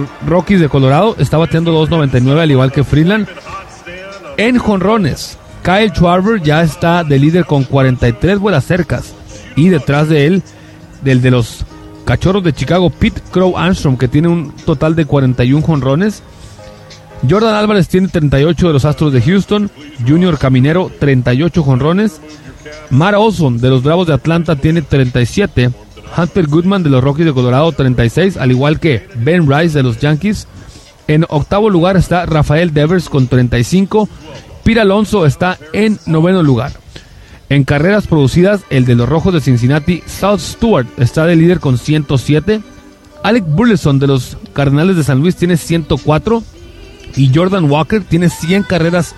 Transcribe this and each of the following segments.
Rockies de Colorado, está bateando 2.99 al igual que Freeland. En jonrones, Kyle Schwarber ya está de líder con 43 vuelas cercas, y detrás de él, del de los Cachorros de Chicago, Pete Crow Armstrong, que tiene un total de 41 jonrones. Jordan Álvarez tiene 38 de los Astros de Houston. Junior Caminero, 38 jonrones. Matt Olson de los Bravos de Atlanta tiene 37. Hunter Goodman de los Rockies de Colorado, 36, al igual que Ben Rice de los Yankees. En octavo lugar está Rafael Devers con 35. Pete Alonso está en noveno lugar. En carreras producidas, el de los Rojos de Cincinnati, Sal Stewart, está de líder con 107. Alec Burleson de los Cardenales de San Luis tiene 104. Y Jordan Walker tiene 100 carreras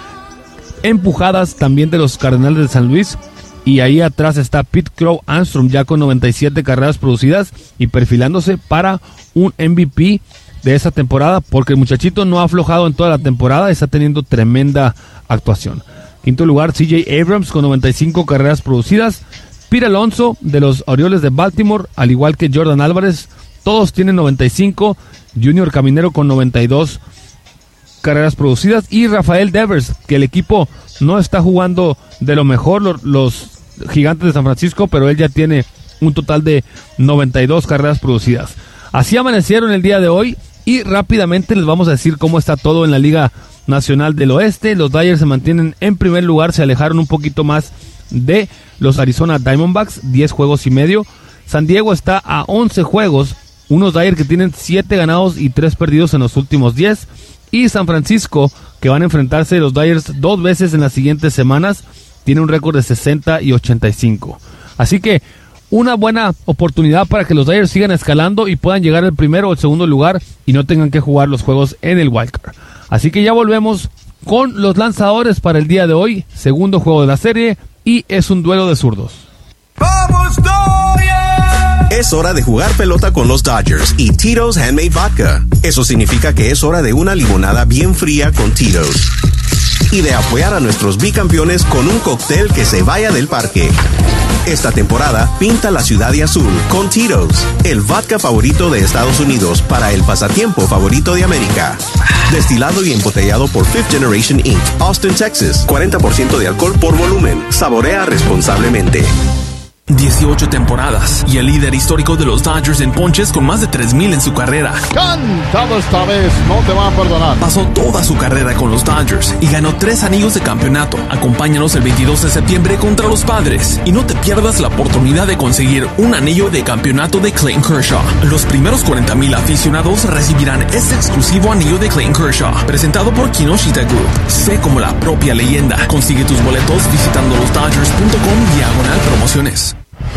empujadas también de los Cardenales de San Luis. Y ahí atrás está Pete Crow Armstrong ya con 97 carreras producidas y perfilándose para un MVP de esa temporada, porque el muchachito no ha aflojado en toda la temporada, está teniendo tremenda actuación. Quinto lugar, CJ Abrams con 95 carreras producidas. Pete Alonso de los Orioles de Baltimore, al igual que Jordan Álvarez, todos tienen 95. Junior Caminero con 92 carreras producidas. Y Rafael Devers, que el equipo no está jugando de lo mejor, los Gigantes de San Francisco, pero él ya tiene un total de 92 carreras producidas. Así amanecieron el día de hoy, y rápidamente les vamos a decir cómo está todo en la Liga Nacional del Oeste. Los Dodgers se mantienen en primer lugar, se alejaron un poquito más de los Arizona Diamondbacks, 10 juegos y medio. San Diego está a 11 juegos, unos Dodgers que tienen 7 ganados y 3 perdidos en los últimos 10. Y San Francisco, que van a enfrentarse los Dodgers 2 veces en las siguientes semanas, tiene un récord de 60 y 85. Así que una buena oportunidad para que los Dodgers sigan escalando y puedan llegar al primero o el segundo lugar y no tengan que jugar los juegos en el wildcard. Así que ya volvemos con los lanzadores para el día de hoy, segundo juego de la serie, y es un duelo de zurdos. ¡Vamos, Dodgers! Es hora de jugar pelota con los Dodgers y Tito's Handmade Vodka. Eso significa que es hora de una limonada bien fría con Tito's. Y de apoyar a nuestros bicampeones con un cóctel que se vaya del parque. Esta temporada, pinta la ciudad de azul con Tito's, el vodka favorito de Estados Unidos para el pasatiempo favorito de América. Destilado y embotellado por Fifth Generation Inc., Austin, Texas. 40% de alcohol por volumen. Saborea responsablemente. 18 temporadas y el líder histórico de los Dodgers en ponches con más de 3,000 en su carrera. Cantado esta vez, no te van a perdonar. Pasó toda su carrera con los Dodgers y ganó 3 anillos de campeonato. Acompáñanos el 22 de septiembre contra los Padres y no te pierdas la oportunidad de conseguir un anillo de campeonato de Clayton Kershaw. Los primeros 40,000 aficionados recibirán este exclusivo anillo de Clayton Kershaw, presentado por Kinoshita Group. Sé como la propia leyenda. Consigue tus boletos visitando losdodgers.com/promociones.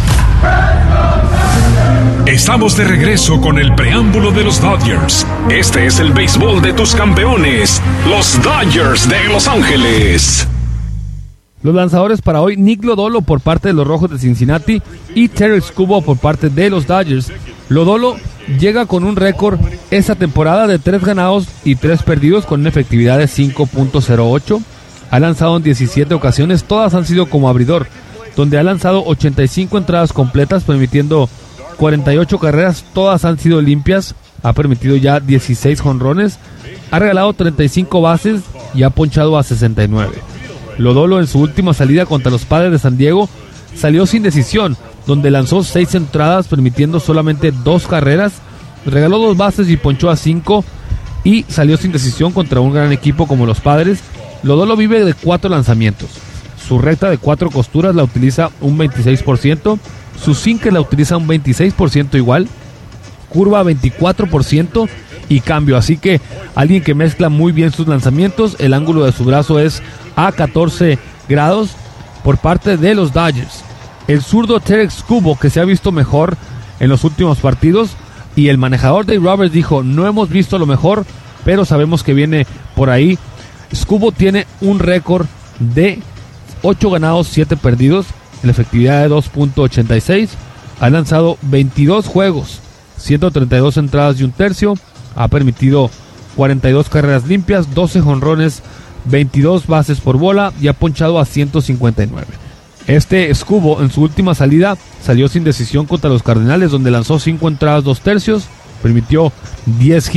Estamos de regreso con el preámbulo de los Dodgers. Este es el béisbol de tus campeones, los Dodgers de Los Ángeles. Los lanzadores para hoy: Nick Lodolo por parte de los Rojos de Cincinnati y Terry Scubo por parte de los Dodgers. Lodolo llega con un récord esta temporada de 3 ganados y 3 perdidos con una efectividad de 5.08. Ha lanzado en 17 ocasiones, todas han sido como abridor, donde ha lanzado 85 entradas completas, permitiendo 48 carreras, todas han sido limpias. Ha permitido ya 16 jonrones, ha regalado 35 bases y ha ponchado a 69. Lodolo en su última salida contra los Padres de San Diego salió sin decisión, donde lanzó 6 entradas, permitiendo solamente 2 carreras, regaló 2 bases y ponchó a 5, y salió sin decisión contra un gran equipo como los Padres. Lodolo vive de 4 lanzamientos. Su recta de 4 costuras la utiliza un 26%, su sinker la utiliza un 26% igual, curva 24% y cambio. Así que alguien que mezcla muy bien sus lanzamientos. El ángulo de su brazo es a 14 grados por parte de los Dodgers. El zurdo Terry Scubo, que se ha visto mejor en los últimos partidos, y el manejador Dave Roberts dijo: no hemos visto lo mejor, pero sabemos que viene por ahí. Scubo tiene un récord de 8 ganados, 7 perdidos, en la efectividad de 2.86. Ha lanzado 22 juegos, 132 entradas y un tercio. Ha permitido 42 carreras limpias, 12 jonrones, 22 bases por bola y ha ponchado a 159. Este Scubo en su última salida salió sin decisión contra los Cardenales, donde lanzó 5 entradas, 2 tercios, permitió 10 hits